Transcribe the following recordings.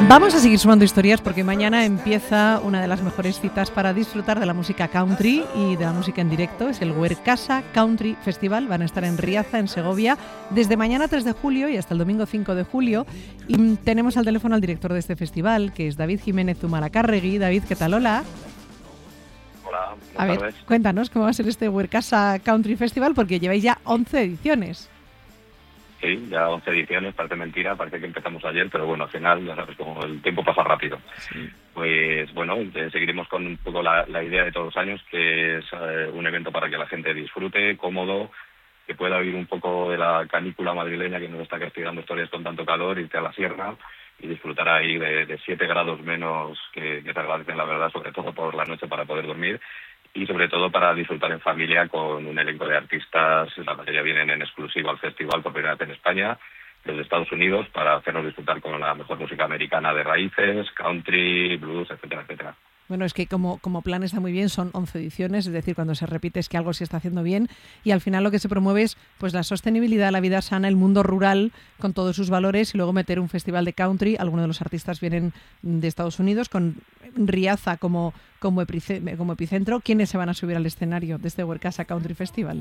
Vamos a seguir sumando historias porque mañana empieza una de las mejores citas para disfrutar de la música country y de la música en directo. Es el Huercasa Country Festival. Van a estar en Riaza, en Segovia, desde mañana 3 de julio y hasta el domingo 5 de julio. Y tenemos al teléfono al director de este festival, que es David Jiménez Zumalacárregui. David, ¿qué tal? Hola. Hola, a ver, tardes. Cuéntanos cómo va a ser este Huercasa Country Festival, porque lleváis ya 11 ediciones. Sí, ya 11 ediciones, parece mentira, parece que empezamos ayer, pero bueno, al final, ya sabes, como el tiempo pasa rápido. Sí. Pues bueno, seguiremos con un poco la idea de todos los años, que es un evento para que la gente disfrute, cómodo, que pueda oír un poco de la canícula madrileña que nos está castigando estos días con tanto calor, irte a la sierra y disfrutar ahí de 7 grados menos que te agradecen, la verdad, sobre todo por la noche para poder dormir. Y sobre todo para disfrutar en familia con un elenco de artistas, la mayoría vienen en exclusiva al festival por primera vez en España, desde Estados Unidos, para hacernos disfrutar con la mejor música americana de raíces, country, blues, etcétera, etcétera. Bueno, es que como plan está muy bien, son 11 ediciones, es decir, cuando se repite es que algo se está haciendo bien y al final lo que se promueve es pues la sostenibilidad, la vida sana, el mundo rural con todos sus valores y luego meter un festival de country. Algunos de los artistas vienen de Estados Unidos con Riaza como epicentro. ¿Quiénes se van a subir al escenario de este Huercasa Country Festival?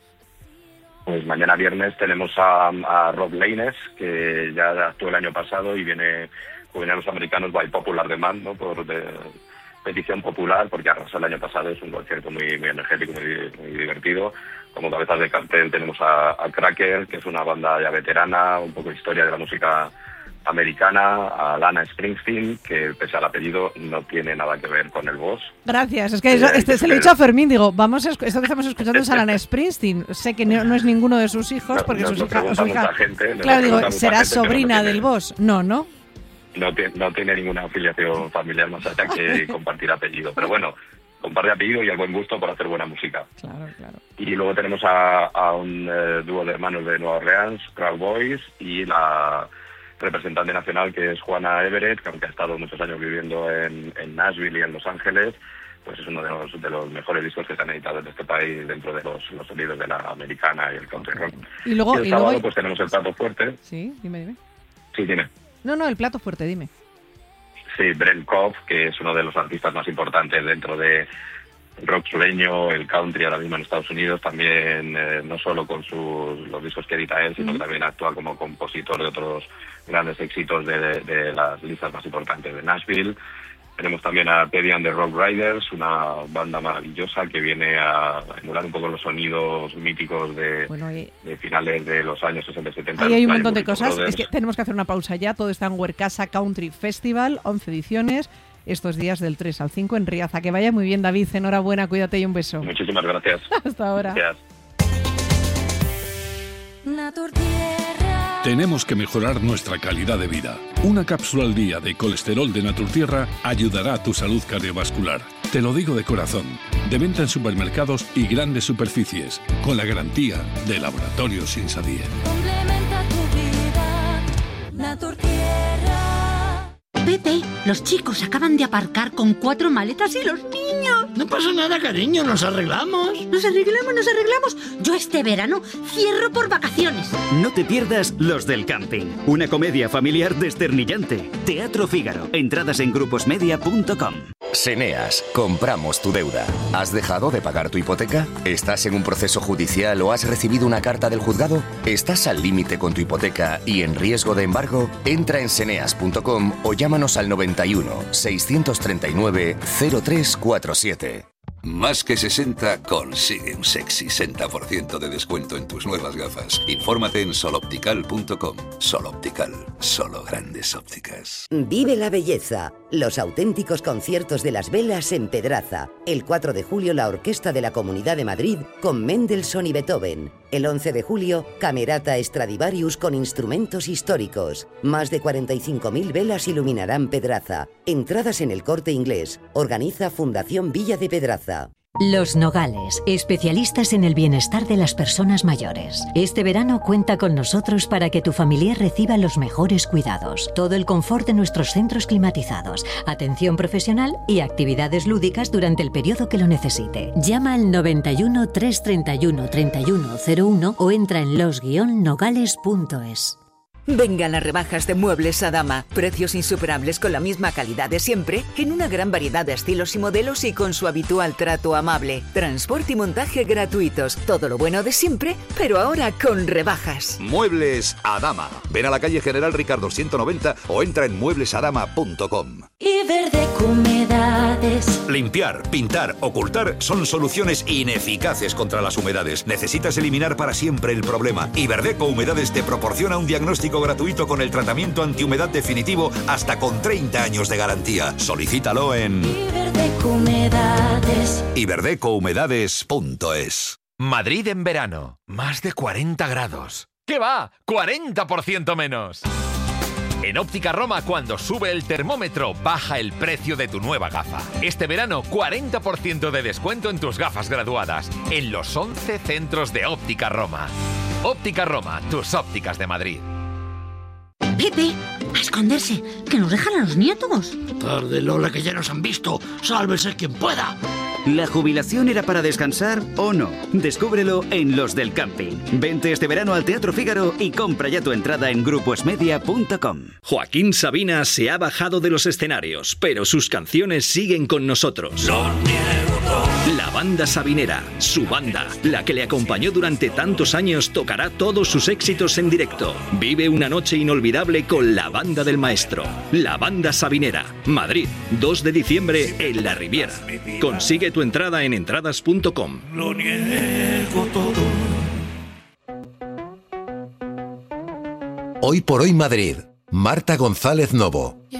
Pues mañana viernes tenemos a Rob Laines, que ya actuó el año pasado y vienen los americanos by popular demand, ¿no? Por petición popular, porque arrasó el año pasado. Es un concierto muy energético, muy divertido. Como cabezas de cartel tenemos a Cracker, que es una banda ya veterana, un poco historia de la música americana, a Lana Springsteen, que pese al apellido no tiene nada que ver con el boss. Gracias, es que se lo he dicho a Fermín, digo, esto que estamos escuchando es a Lana Springsteen. Sé que no es ninguno de sus hijos, porque su hija, claro, digo, será sobrina del boss. No tiene ninguna afiliación familiar más allá que compartir apellido, pero bueno, comparte apellido y el buen gusto por hacer buena música. Claro. Y luego tenemos a un dúo de hermanos de Nueva Orleans, Proud Boys, y la representante nacional, que es Juana Everett, que aunque ha estado muchos años viviendo en Nashville y en Los Ángeles, pues es uno de los mejores discos que se han editado en este país dentro de los sonidos de la americana y el country rock. Y luego el sábado pues tenemos el plato fuerte. Sí, dime. Sí, dime. No, el plato fuerte, dime. Sí, Brent Cobb, que es uno de los artistas más importantes dentro de rock sureño, el country ahora mismo en Estados Unidos, también no solo con los discos que edita él, sino que también actúa como compositor de otros grandes éxitos de las listas más importantes de Nashville. Tenemos también a Teddy and the Rock Riders, una banda maravillosa que viene a emular un poco los sonidos míticos de finales de los años 60 y 70. Ahí hay un montón de cosas. Es que tenemos que hacer una pausa ya. Todo está en Huercasa Country Festival, 11 ediciones, estos días del 3 al 5 en Riaza. Que vaya muy bien, David. Enhorabuena, cuídate y un beso. Muchísimas gracias. Hasta ahora. Gracias. Tenemos que mejorar nuestra calidad de vida. Una cápsula al día de colesterol de Naturtierra ayudará a tu salud cardiovascular. Te lo digo de corazón. De venta en supermercados y grandes superficies, con la garantía de Laboratorios Insadier. Complementa tu vida, Naturtierra. Pepe, los chicos acaban de aparcar con 4 maletas y los niños. No pasa nada, cariño, nos arreglamos. Nos arreglamos. Yo este verano cierro por vacaciones. No te pierdas Los del Camping, una comedia familiar desternillante. Teatro Fígaro, entradas en gruposmedia.com. Seneas, compramos tu deuda. ¿Has dejado de pagar tu hipoteca? ¿Estás en un proceso judicial o has recibido una carta del juzgado? ¿Estás al límite con tu hipoteca y en riesgo de embargo? Entra en seneas.com o llámanos al 91 639 0347. Más que 60 consigue un sexy 60% de descuento en tus nuevas gafas. Infórmate en soloptical.com. Soloptical, solo grandes ópticas. Vive la belleza. Los auténticos conciertos de las velas en Pedraza. El 4 de julio la Orquesta de la Comunidad de Madrid con Mendelssohn y Beethoven. El 11 de julio, Camerata Stradivarius con instrumentos históricos. Más de 45.000 velas iluminarán Pedraza. Entradas en El Corte Inglés. Organiza Fundación Villa de Pedraza. Los Nogales, especialistas en el bienestar de las personas mayores. Este verano cuenta con nosotros para que tu familia reciba los mejores cuidados. Todo el confort de nuestros centros climatizados, atención profesional y actividades lúdicas durante el periodo que lo necesite. Llama al 91 331 3101 o entra en los-nogales.es. Vengan las rebajas de Muebles Adama. Precios insuperables con la misma calidad de siempre, en una gran variedad de estilos y modelos y con su habitual trato amable. Transporte y montaje gratuitos. Todo lo bueno de siempre, pero ahora con rebajas. Muebles Adama. Ven a la calle General Ricardo 190 o entra en mueblesadama.com. Iberdeco Humedades. Limpiar, pintar, ocultar son soluciones ineficaces contra las humedades. Necesitas eliminar para siempre el problema. Iberdeco Humedades te proporciona un diagnóstico gratuito con el tratamiento antihumedad definitivo hasta con 30 años de garantía. Solicítalo en Iberdeco Humedades. iberdecohumedades.es. Madrid en verano. Más de 40 grados. ¿Qué va? ¡40% menos! En Óptica Roma, cuando sube el termómetro, baja el precio de tu nueva gafa. Este verano, 40% de descuento en tus gafas graduadas, en los 11 centros de Óptica Roma. Óptica Roma, tus ópticas de Madrid. Pepe, a esconderse, que nos dejan a los nietos. Tarde, Lola, que ya nos han visto. Sálvese quien pueda. ¿La jubilación era para descansar o no? Descúbrelo en Los del Camping. Vente este verano al Teatro Fígaro y compra ya tu entrada en gruposmedia.com. Joaquín Sabina se ha bajado de los escenarios, pero sus canciones siguen con nosotros. La banda sabinera, su banda, la que le acompañó durante tantos años, tocará todos sus éxitos en directo. Vive una noche inolvidable con la banda del maestro. La banda sabinera, Madrid, 2 de diciembre en La Riviera. Consigue tu entrada en entradas.com. Lo niego todo. Hoy por hoy Madrid. Marta González Novo.